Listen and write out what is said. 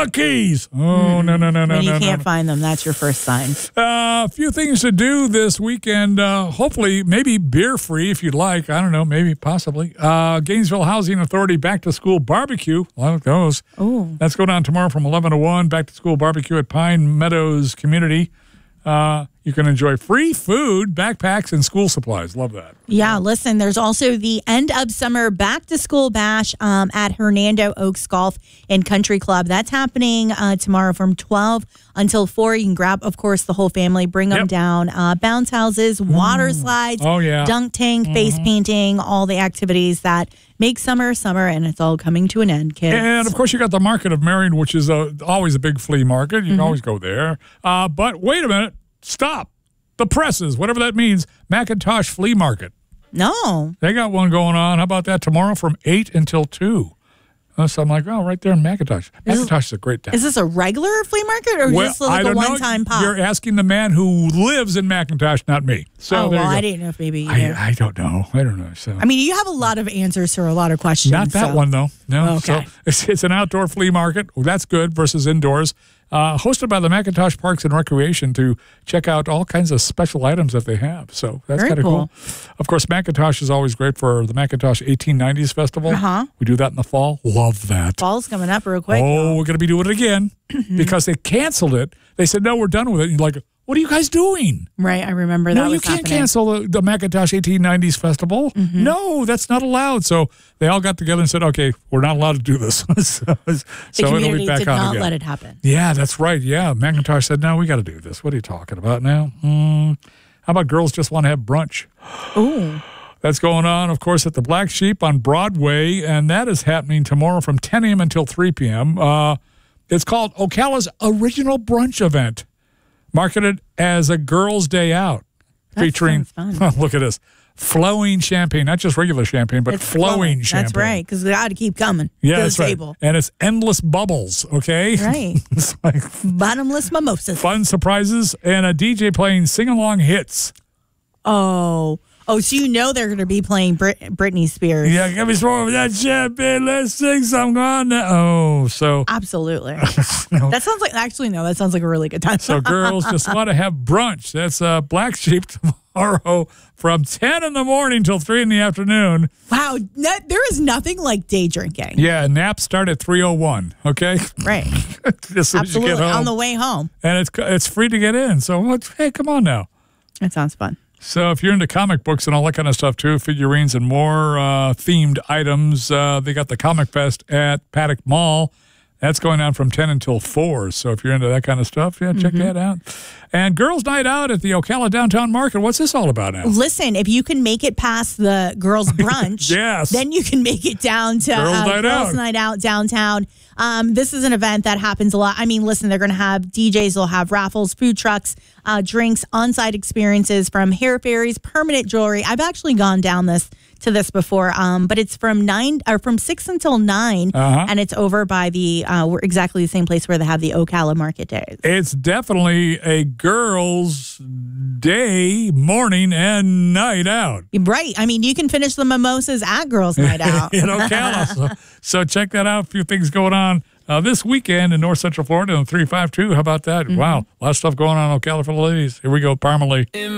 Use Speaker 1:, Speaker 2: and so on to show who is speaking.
Speaker 1: my keys. Oh, no.
Speaker 2: When you can't find them, that's your first sign.
Speaker 1: A few things to do this weekend. Hopefully, maybe beer-free if you'd like. I don't know, maybe, possibly. Gainesville Housing Authority back-to-school barbecue. A lot of those.
Speaker 2: Oh.
Speaker 1: That's going on tomorrow from 11 to 1. Back-to-school barbecue at Pine Meadows Community. You can enjoy free food, backpacks, and school supplies. Love that.
Speaker 2: Yeah, listen, there's also the end of summer back-to-school bash at Hernando Oaks Golf and Country Club. That's happening tomorrow from 12 until 4. You can grab, of course, the whole family, bring them down. Bounce houses, water slides, dunk tank, face painting, all the activities that make summer, and it's all coming to an end, kids.
Speaker 1: And, of course, you got the Market of Marion, which is always a big flea market. You can always go there. But wait a minute. Stop. The presses, whatever that means, Macintosh Flea Market.
Speaker 2: No.
Speaker 1: They got one going on. How about that? Tomorrow from 8 until 2. So I'm like, right there in Macintosh. Macintosh is a great town.
Speaker 2: Is this a regular flea market or just like a one-time pop?
Speaker 1: You're asking the man who lives in Macintosh, not me. So
Speaker 2: I didn't know if maybe you
Speaker 1: I don't know. I don't know. So
Speaker 2: I mean, you have a lot of answers to a lot of questions.
Speaker 1: Not that one, though. No.
Speaker 2: Okay.
Speaker 1: So it's an outdoor flea market. Well, that's good versus indoors. Hosted by the Macintosh Parks and Recreation to check out all kinds of special items that they have. So that's kind of cool. Of course, Macintosh is always great for the Macintosh 1890s Festival. We do that in the fall. Love that.
Speaker 2: Fall's coming up real quick.
Speaker 1: Oh, we're going to be doing it again because they canceled it. They said, no, we're done with it. And you're like, what are you guys doing?
Speaker 2: Right, I remember that.
Speaker 1: No, you can't cancel the Macintosh 1890s Festival. No, that's not allowed. So they all got together and said, okay, we're not allowed to do this. so
Speaker 2: the community
Speaker 1: it'll be back
Speaker 2: did
Speaker 1: on
Speaker 2: not
Speaker 1: again.
Speaker 2: let it happen.
Speaker 1: Yeah, that's right. Yeah, Macintosh said, no, we got to do this. What are you talking about now? How about Girls Just Want to Have Brunch?
Speaker 2: Ooh.
Speaker 1: That's going on, of course, at the Black Sheep on Broadway, and that is happening tomorrow from 10 a.m. until 3 p.m. It's called Ocala's Original Brunch Event, marketed as a girls' day out, featuring, look at this, flowing champagne, not just regular champagne, but flowing champagne.
Speaker 2: That's right, because we got to keep coming to the table.
Speaker 1: And it's endless bubbles, okay?
Speaker 2: Right.
Speaker 1: It's like
Speaker 2: bottomless mimosas.
Speaker 1: Fun surprises, and a DJ playing sing-along hits.
Speaker 2: Oh, so you know they're going to be playing Britney Spears.
Speaker 1: Yeah, give me some more of that champagne. Let's sing some on that. Oh, so.
Speaker 2: Absolutely. That sounds like, that sounds like a really good time.
Speaker 1: So girls just want to have brunch. That's Black Sheep tomorrow from 10 in the morning till 3 in the afternoon.
Speaker 2: Wow, there is nothing like day drinking.
Speaker 1: Yeah, naps start at 3:01, okay?
Speaker 2: Right.
Speaker 1: As soon as you get home.
Speaker 2: On the way home.
Speaker 1: And it's free to get in. So, hey, come on now.
Speaker 2: That sounds fun.
Speaker 1: So if you're into comic books and all that kind of stuff too, figurines and more themed items, they got the Comic Fest at Paddock Mall. That's going on from 10 until 4. So if you're into that kind of stuff, check that out. And Girls Night Out at the Ocala Downtown Market. What's this all about now?
Speaker 2: Listen, if you can make it past the girls' brunch, then you can make it down to Girls Night Out downtown. This is an event that happens a lot. I mean, listen, they're going to have DJs, they'll have raffles, food trucks, drinks, on-site experiences from hair fairies, permanent jewelry. I've actually gone down to this before, but it's from 6 until 9, and it's over by the exactly the same place where they have the Ocala Market Days.
Speaker 1: It's definitely a girls' day, morning, and night out.
Speaker 2: Right. I mean, you can finish the mimosas at Girls' Night Out.
Speaker 1: In Ocala. So check that out. A few things going on this weekend in North Central Florida on 352. How about that? Wow. A lot of stuff going on in Ocala for the ladies. Here we go, Parmalee.